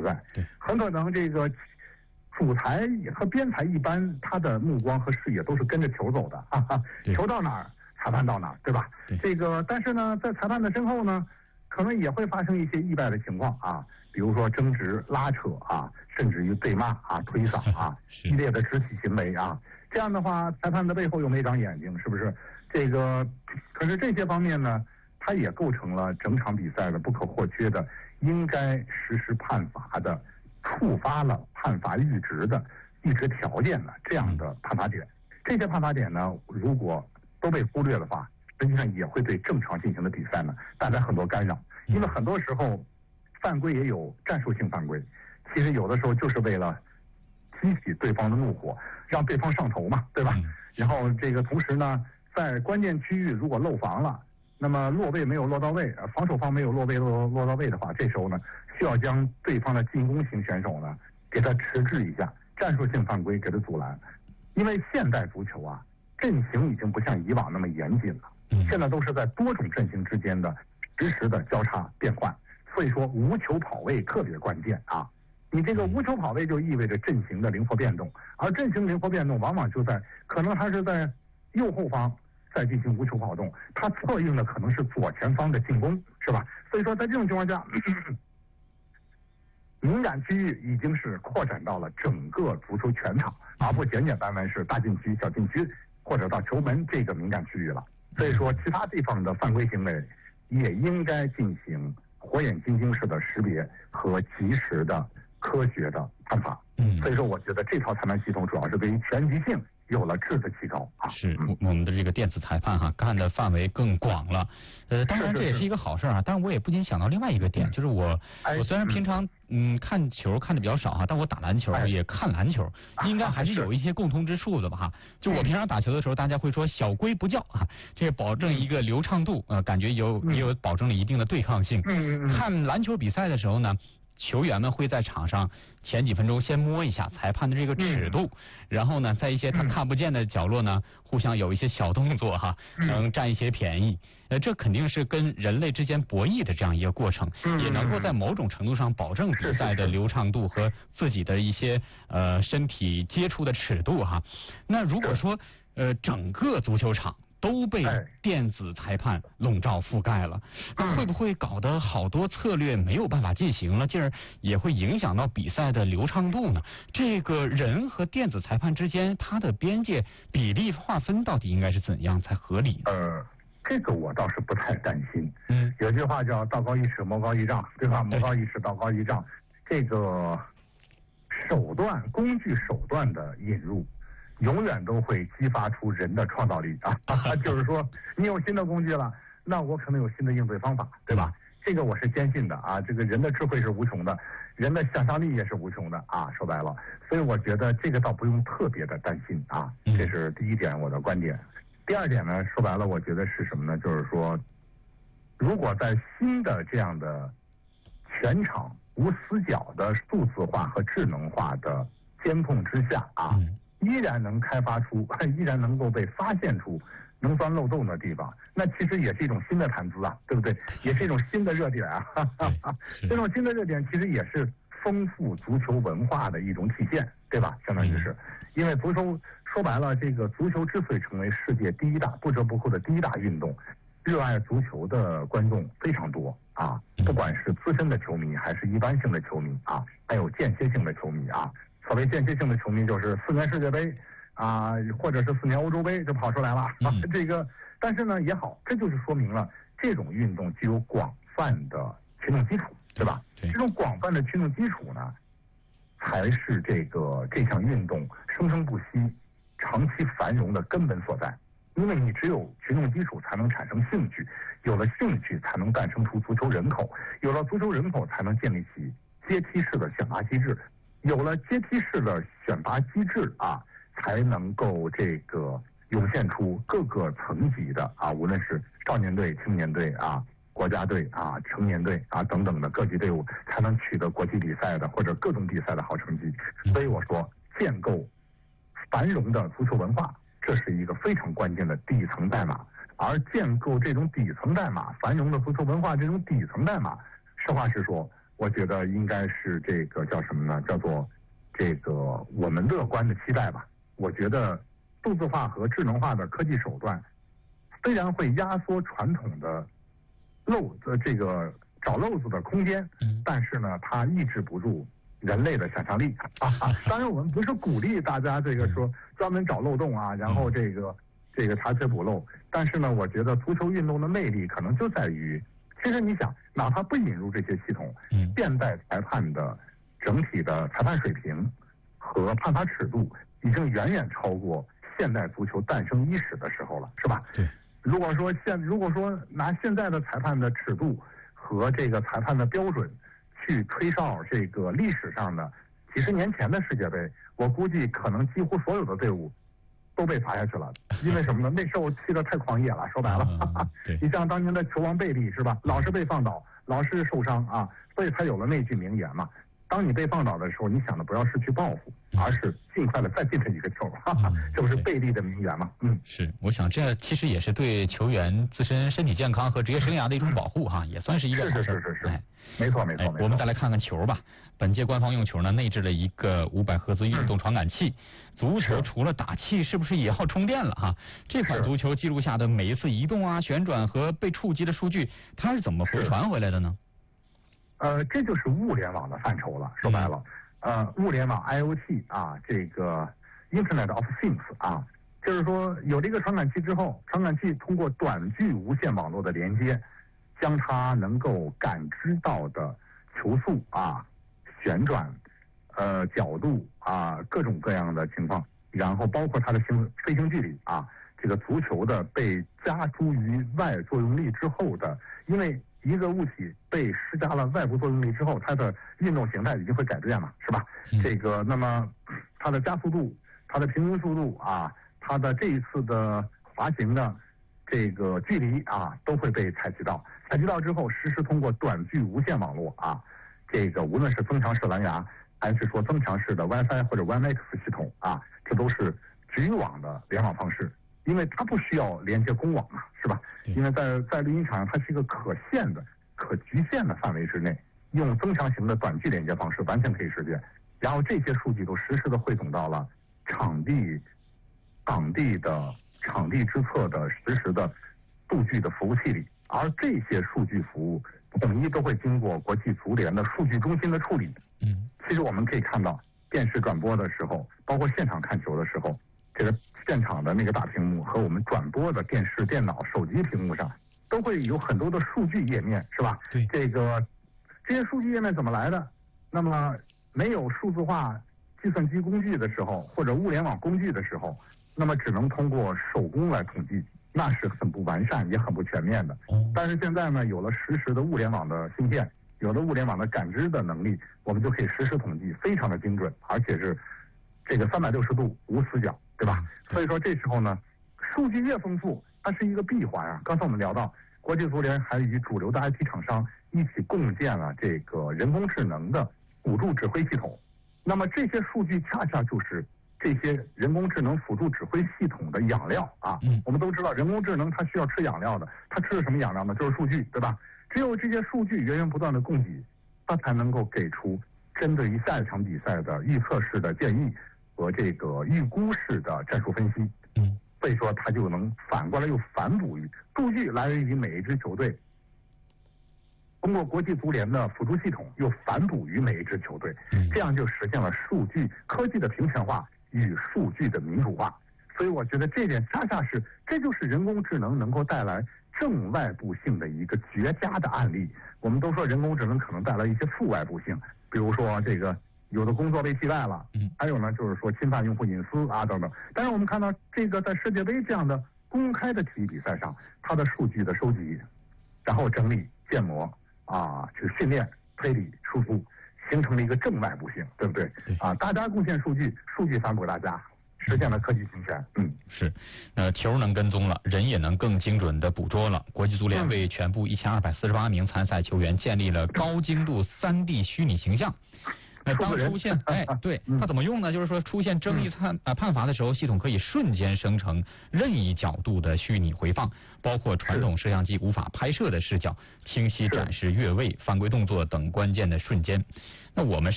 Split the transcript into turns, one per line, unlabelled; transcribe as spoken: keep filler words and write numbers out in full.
对？对，很可能这个主裁和边裁一般，他的目光和视野都是跟着球走的，哈哈，球到哪儿，裁判到哪儿，对吧？对，这个但是呢，在裁判的身后呢，可能也会发生一些意外的情况啊，比如说争执、拉扯啊，甚至于对骂啊、推搡啊，激烈的肢体行为啊。这样的话，裁判的背后又没长眼睛，是不是？这个，可是这些方面呢，它也构成了整场比赛的不可或缺的，应该实施判罚的、触发了判罚阈值的、阈值条件的这样的判罚点。这些判罚点呢，如果都被忽略的话，实际上也会对正常进行的比赛呢带来很多干扰。因为很多时候，犯规也有战术性犯规，其实有的时候就是为了激起对方的怒火，让对方上头嘛，对吧？嗯、然后这个同时呢，在关键区域如果漏防了，那么落位没有落到位，防守方没有落位落落到位的话，这时候呢，需要将对方的进攻型选手呢给他迟滞一下，战术性犯规给他阻拦。因为现代足球啊，阵型已经不像以往那么严谨了，嗯、现在都是在多种阵型之间的实时的交叉变换，所以说无球跑位特别关键啊。你这个无球跑位就意味着阵型的灵活变动，而阵型灵活变动往往就在可能它是在右后方在进行无球跑动，它策应的可能是左前方的进攻，是吧？所以说在这种情况下，咳咳敏感区域已经是扩展到了整个足球全场，而不简简单单是大禁区、小禁区或者到球门这个敏感区域了。所以说，其他地方的犯规行为也应该进行火眼金睛式的识别和及时的科学的判罚。嗯，所以说我觉得这套裁判系统主要是对于全局性有了质的提高啊。
是，我们的这个电子裁判哈，看的范围更广了。呃，当然这也是一个好事啊。但是我也不禁想到另外一个点，就是我我虽然平常嗯看球看的比较少哈，但我打篮球也看篮球，应该还是有一些共同之处的吧哈。就我平常打球的时候，大家会说小规不叫啊，这保证一个流畅度，呃，感觉有也有保证了一定的对抗性。看篮球比赛的时候呢，球员们会在场上前几分钟先摸一下裁判的这个尺度，嗯、然后呢，在一些他看不见的角落呢，嗯、互相有一些小动作哈，能占一些便宜。呃，这肯定是跟人类之间博弈的这样一个过程，嗯、也能够在某种程度上保证比赛的流畅度和自己的一些呃身体接触的尺度哈。那如果说呃整个足球场都被电子裁判笼罩覆盖了，那会不会搞得好多策略没有办法进行了，进而也会影响到比赛的流畅度呢？这个人和电子裁判之间，它的边界比例划分到底应该是怎样才合理呢？
呃，这个我倒是不太担心。嗯，有句话叫道高一尺，魔高一丈，对吧？魔高一尺，道高一丈。这个手段、工具手段的引入，永远都会激发出人的创造力啊！就是说，你有新的工具了，那我可能有新的应对方法，对吧？这个我是坚信的啊！这个人的智慧是无穷的，人的想象力也是无穷的啊！说白了，所以我觉得这个倒不用特别的担心啊！这是第一点我的观点。第二点呢，说白了，我觉得是什么呢？就是说，如果在新的这样的全场无死角的数字化和智能化的监控之下啊。依然能开发出，依然能够被发现出能钻漏洞的地方，那其实也是一种新的谈资啊，对不对？也是一种新的热点啊！哈哈哈，这种新的热点其实也是丰富足球文化的一种体现，对吧？相当于是，因为足球说白了，这个足球之所以成为世界第一大、不折不扣的第一大运动，热爱足球的观众非常多啊，不管是资深的球迷，还是一般性的球迷啊，还有间歇性的球迷啊。所谓间歇性的球迷就是四年世界杯啊，或者是四年欧洲杯就跑出来了啊。这个，但是呢也好，这就是说明了这种运动具有广泛的群众基础，对吧？这种广泛的群众基础呢，才是这个这项运动生生不息、长期繁荣的根本所在。因为你只有群众基础才能产生兴趣，有了兴趣才能诞生出足球人口，有了足球人口才能建立起阶梯式的选拔机制。有了阶梯式的选拔机制啊，才能够这个涌现出各个层级的啊，无论是少年队、青年队啊、国家队啊、成年队啊等等的各级队伍，才能取得国际比赛的或者各种比赛的好成绩。所以我说，建构繁荣的足球文化，这是一个非常关键的底层代码。而建构这种底层代码、繁荣的足球文化这种底层代码，实话实说， 我觉得应该是这个叫什么呢？叫做这个我们乐观的期待吧。我觉得数字化和智能化的科技手段，虽然会压缩传统的漏呃这个找漏子的空间，但是呢，它抑制不住人类的想象力啊。当然，我们不是鼓励大家这个说专门找漏洞啊，然后这个这个查缺补漏。但是呢，我觉得足球运动的魅力可能就在于，其实你想，哪怕不引入这些系统，现代裁判的整体的裁判水平和判罚尺度已经远远超过现代足球诞生伊始的时候了，是吧？
对。
如果说现如果说拿现在的裁判的尺度和这个裁判的标准去吹哨这个历史上的几十年前的世界杯，我估计可能几乎所有的队伍都被罚下去了。因为什么呢？那时候踢得太狂野了，说白了，
嗯、
你像当年的球王贝利是吧？老是被放倒，老是受伤啊，所以才有了那句名言嘛。当你被放倒的时候，你想的不要是去报复，而是尽快的再进他一个球，哈哈，这不是贝利的名言吗？嗯，
是，我想这其实也是对球员自身身体健康和职业生涯的一种保护哈，也算是一个好事。
是是是是是，哎，没错没错。
我们再来看看球吧。本届官方用球呢，内置了一个五百赫兹运动传感器。足球除了打气，是不是也要充电了哈？这款足球记录下的每一次移动啊、旋转和被触及的数据，它是怎么回传回来的呢？
呃，这就是物联网的范畴了。说白了，嗯、呃，物联网 I O T 啊，这个 Internet of Things 啊，就是说有这个传感器之后，传感器通过短距无线网络的连接，将它能够感知到的球速啊、旋转、呃角度啊各种各样的情况，然后包括它的行飞行距离啊，这个足球的被加诸于外作用力之后的，因为一个物体被施加了外部作用力之后，它的运动形态已经会改变了，是吧？嗯、这个，那么它的加速度、它的平均速度啊，它的这一次的滑行的这个距离啊，都会被采集到。采集到之后，实时通过短距无线网络啊，这个无论是增强式蓝牙，还是说增强式的 WiFi 或者 W M X 系统啊，这都是局网的联网方式。因为它不需要连接公网嘛，是吧？因为在在录音场上，它是一个可限的、可局限的范围之内，用增强型的短距连接方式完全可以实现。然后这些数据都实时的汇总到了场地、场地的场地之侧的实时的数据的服务器里，而这些数据服务统一都会经过国际足联的数据中心的处理。嗯，其实我们可以看到，电视转播的时候，包括现场看球的时候，这个现场的那个大屏幕和我们转播的电视、电脑、手机屏幕上，都会有很多的数据页面，是吧？
对。
这个这些数据页面怎么来的？那么没有数字化计算机工具的时候，或者物联网工具的时候，那么只能通过手工来统计，那是很不完善也很不全面的。嗯。但是现在呢，有了实时的物联网的芯片，有了物联网的感知的能力，我们就可以实时统计，非常的精准，而且是这个三百六十度无死角。对吧？所以说这时候呢，数据越丰富，它是一个闭环啊。刚才我们聊到，国际足联还与主流的 I T 厂商一起共建了这个人工智能的辅助指挥系统。那么这些数据恰恰就是这些人工智能辅助指挥系统的养料啊。嗯。我们都知道，人工智能它需要吃养料的，它吃的什么养料呢？就是数据，对吧？只有这些数据源源不断的供给，它才能够给出针对于下一场比赛的预测式的建议。和这个预估式的战术分析，嗯，所以说它就能反过来又反哺于数据来源于每一支球队，通过国际足联的辅助系统又反哺于每一支球队，嗯，这样就实现了数据科技的平权化与数据的民主化。所以我觉得这点恰恰是，这就是人工智能能够带来正外部性的一个绝佳的案例。我们都说人工智能可能带来一些负外部性，比如说这个。有的工作被替代了，嗯，还有呢，就是说侵犯用户隐私啊等等。但是我们看到这个在世界杯这样的公开的体育比赛上，它的数据的收集，然后整理、建模啊，去训练、推理、输出，形成了一个正外部性，对不对？对啊，大家贡献数据，数据反哺大家，实现了科技平权。嗯，
是，呃，球能跟踪了，人也能更精准的捕捉了。国际足联为全部一千二百四十八名参赛球员建立了高精度三 D 虚拟形象。 那当出现哎，对，它怎么用呢？就是说出现争议判啊判罚的时候，系统可以瞬间生成任意角度的虚拟回放，包括传统摄像机无法拍摄的视角，清晰展示越位、犯规动作等关键的瞬间。那我们是